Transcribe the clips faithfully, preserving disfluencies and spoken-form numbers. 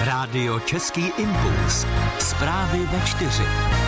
Rádio Český impuls. Zprávy ve čtyři.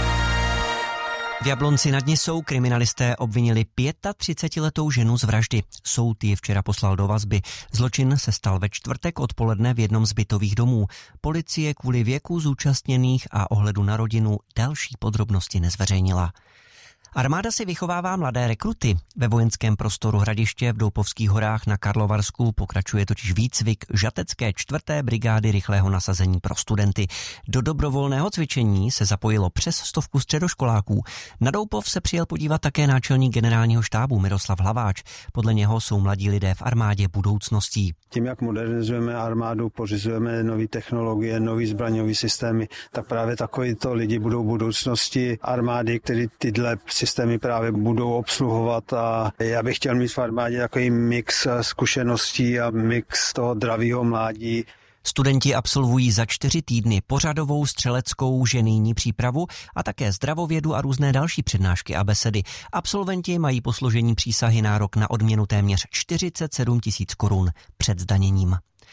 V Jablonci nad Nisou kriminalisté obvinili třicetiletou ženu z vraždy. Soud ji včera poslal do vazby. Zločin se stal ve čtvrtek odpoledne v jednom z bytových domů. Policie kvůli věku zúčastněných a ohledu na rodinu další podrobnosti nezveřejnila. Armáda si vychovává mladé rekruty. Ve vojenském prostoru Hradiště v Doupovských horách na Karlovarsku pokračuje totiž výcvik žatecké čtvrté brigády rychlého nasazení pro studenty. Do dobrovolného cvičení se zapojilo přes stovku středoškoláků. Na Doupov se přijel podívat také náčelník generálního štábu Miroslav Hlaváč. Podle něho jsou mladí lidé v armádě budoucností. Tím, jak modernizujeme armádu, pořizujeme nové technologie, nové zbraňové systémy, tak právě takovýto lidi budou budoucnosti armády, které tyhle systémy právě budou obsluhovat, a já bych chtěl mít v armádě takový mix zkušeností a mix toho dravého mládí. Studenti absolvují za čtyři týdny pořadovou střeleckou ženijní přípravu a také zdravovědu a různé další přednášky a besedy. Absolventi mají po složení přísahy nárok na odměnu téměř čtyřicet sedm tisíc korun před zdaněním.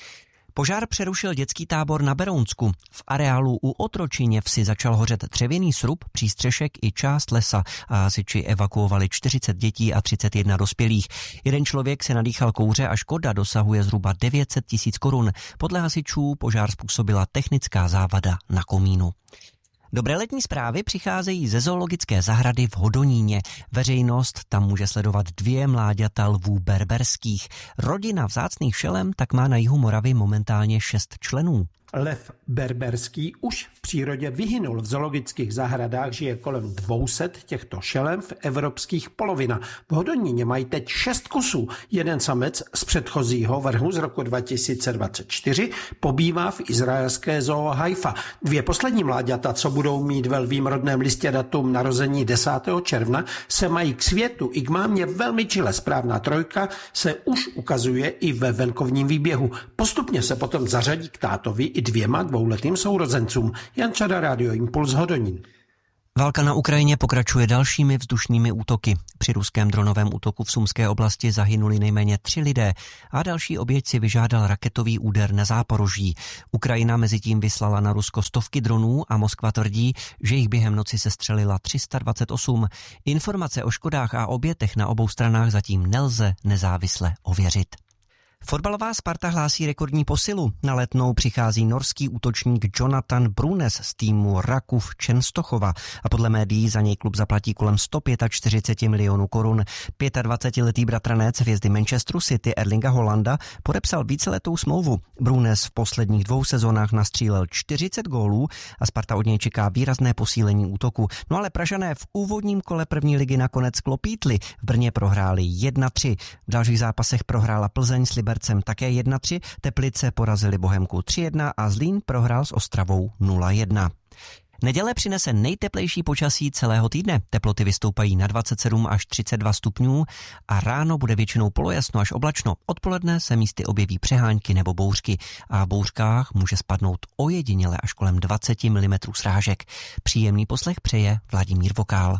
Požár přerušil dětský tábor na Berounsku. V areálu u Otročině vsi začal hořet dřevěný srub, přístřešek i část lesa a hasiči evakuovali čtyřicet dětí a třicet jedna dospělých. Jeden člověk se nadýchal kouře a škoda dosahuje zhruba devět set tisíc korun. Podle hasičů požár způsobila technická závada na komínu. Dobré letní zprávy přicházejí ze zoologické zahrady v Hodoníně. Veřejnost tam může sledovat dvě mláďata lvů berberských. Rodina vzácných šelem tak má na jihu Moravy momentálně šest členů. Lev berberský už v přírodě vyhynul. V zoologických zahradách žije kolem dvě stě těchto šelem v evropských polovinách. V Hodoníně mají teď šest kusů. Jeden samec z předchozího vrhu z roku dva tisíce dvacet čtyři pobývá v izraelské zoo Haifa. Dvě poslední mláďata, co budou mít ve lvím rodném listě datum narození desátého června, se mají k světu i k mámě velmi čile. Správná trojka se už ukazuje i ve venkovním výběhu. Postupně se potom zařadí k tátovi i dvěma dvouletým sourozencům. Jan Čada, Rádio Impuls, Hodonín. Válka na Ukrajině pokračuje dalšími vzdušnými útoky. Při ruském dronovém útoku v Sumské oblasti zahynuli nejméně tři lidé a další oběť si vyžádal raketový úder na Záporoží. Ukrajina mezitím vyslala na Rusko stovky dronů a Moskva tvrdí, že jich během noci sestřelila tři sta dvacet osm. Informace o škodách a obětech na obou stranách zatím nelze nezávisle ověřit. Fotbalová Sparta hlásí rekordní posilu. Na Letnou přichází norský útočník Jonathan Brunes z týmu Rakov Čenstochova a podle médií za něj klub zaplatí kolem sto čtyřicet pět milionů korun. dvacetiletý bratranec hvězdy Manchesteru City Erlinga Holanda podepsal víceletou smlouvu. Brunes v posledních dvou sezónách nastřílel čtyřicet gólů a Sparta od něj čeká výrazné posílení útoku. No ale Pražané v úvodním kole první ligy nakonec klopítli. V Brně prohráli jedna tři. V dalších zápasech prohrála Plzeň s Libercem také jedna tři, Teplice porazili Bohemku tři jedna a Zlín prohrál s Ostravou nula jedna. Neděle přinese nejteplejší počasí celého týdne. Teploty vystoupají na dvacet sedm až třicet dva stupňů a ráno bude většinou polojasno až oblačno. Odpoledne se místy objeví přehánky nebo bouřky a v bouřkách může spadnout ojediněle až kolem dvacet milimetrů srážek. Příjemný poslech přeje Vladimír Vokál.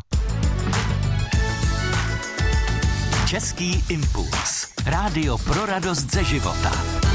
Český impuls. Rádio pro radost ze života.